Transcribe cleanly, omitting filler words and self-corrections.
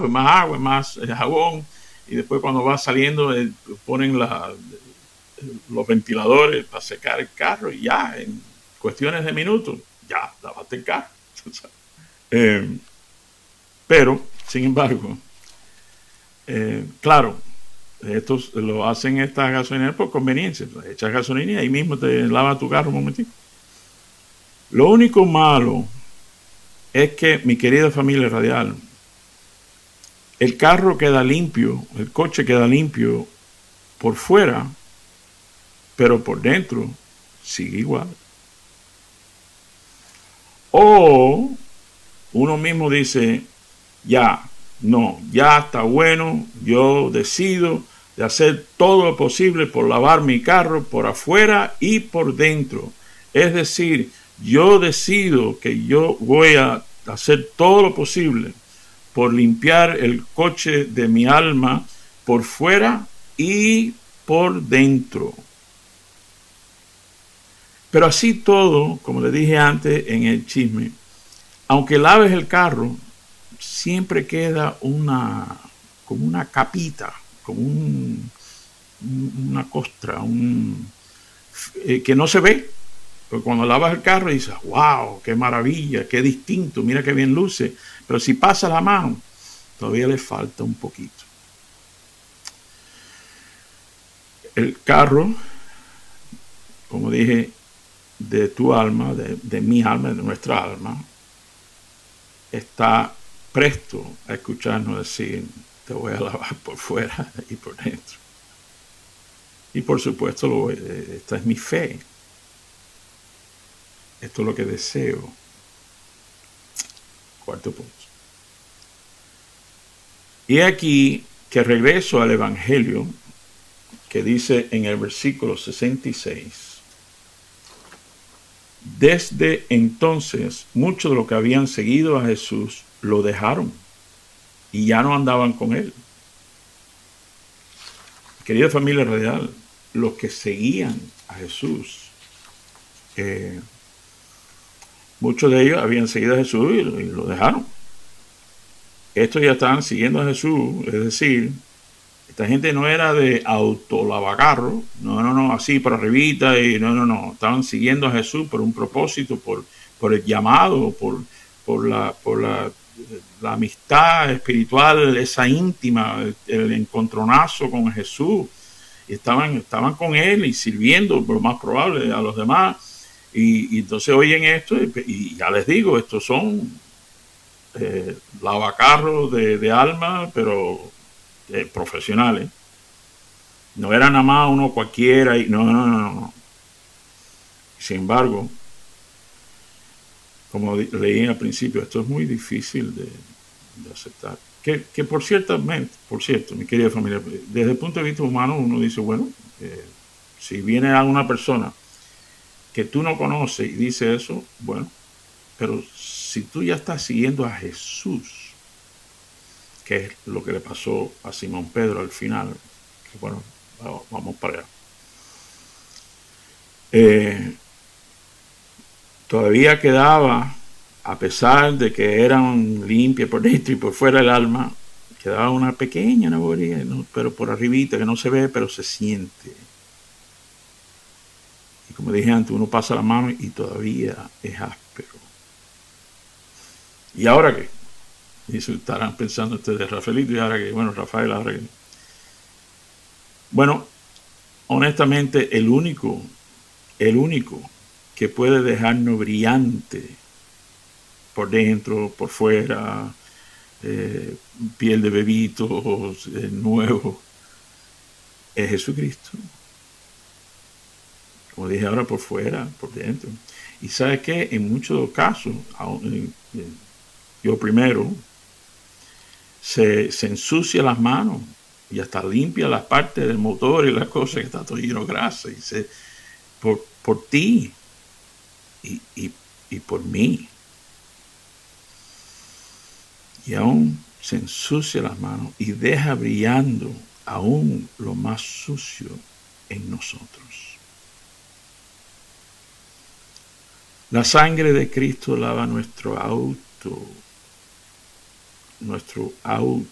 pues más agua, más jabón, y después cuando va saliendo ponen los ventiladores para secar el carro y ya, en cuestiones de minutos, ya lavaste el carro. eh, pero, sin embargo, claro, estos lo hacen estas gasolineras por conveniencia. Echas gasolina y ahí mismo te lava tu carro un momentito. Lo único malo es que, mi querida familia radial, el carro queda limpio, el coche queda limpio por fuera, pero por dentro sigue igual. O uno mismo dice, ya, no, ya está bueno, yo decido de hacer todo lo posible por lavar mi carro por afuera y por dentro. Es decir, yo decido que yo voy a hacer todo lo posible por limpiar el coche de mi alma por fuera y por dentro. Pero así todo, como le dije antes en el chisme, aunque laves el carro, siempre queda como una capita, como una costra, que no se ve. Porque cuando lavas el carro dices, wow, qué maravilla, qué distinto, mira qué bien luce. Pero si pasa la mano, todavía le falta un poquito. El carro, como dije, de tu alma, de mi alma, de nuestra alma, está presto a escucharnos decir, te voy a lavar por fuera y por dentro. Y por supuesto, esta es mi fe. Esto es lo que deseo. Cuarto punto. Y aquí que regreso al Evangelio que dice en el versículo 66. Desde entonces, muchos de los que habían seguido a Jesús lo dejaron y ya no andaban con él. Querida familia radial, los que seguían a Jesús, muchos de ellos habían seguido a Jesús y lo dejaron. Estos ya estaban siguiendo a Jesús, es decir, esta gente no era de autolavacarro, no, así para arribita, y no, estaban siguiendo a Jesús por un propósito, por el llamado, por la amistad espiritual, esa íntima, el encontronazo con Jesús. Y estaban con él y sirviendo, por lo más probable, a los demás. Y entonces oyen esto y ya les digo, estos son lavacarros de alma, pero profesionales. No era nada más uno cualquiera. No. Sin embargo, como leí al principio, esto es muy difícil de aceptar. Que por cierto, mi querida familia, desde el punto de vista humano, uno dice, bueno, si viene alguna persona que tú no conoces y dice eso, bueno, pero si tú ya estás siguiendo a Jesús, que es lo que le pasó a Simón Pedro al final, que bueno, vamos para allá. Todavía quedaba, a pesar de que eran limpias por dentro y por fuera el alma, quedaba una pequeña nebulosidad, ¿no? Pero por arribita, que no se ve, pero se siente. Y como dije antes, uno pasa la mano y todavía es áspero. ¿Y ahora qué? Y eso estarán pensando ustedes, Rafaelito, y ahora qué. Bueno, Rafael, ahora qué. Bueno, honestamente, el único que puede dejarnos brillante por dentro, por fuera, piel de bebitos, nuevo, es Jesucristo. Como dije ahora, por fuera, por dentro. Y ¿sabe qué? En muchos de los casos, yo primero, se ensucia las manos y hasta limpia las partes del motor y las cosas que está todo lleno de grasa. Y por ti y por mí. Y aún se ensucia las manos y deja brillando aún lo más sucio en nosotros. La sangre de Cristo lava nuestro auto,